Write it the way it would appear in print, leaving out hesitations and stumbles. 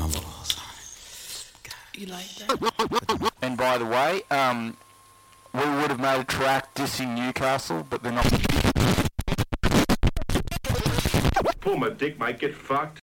my balls. You like that? And by the way, we would have made a track dissing Newcastle, but they're not. Pull my dick, might get fucked.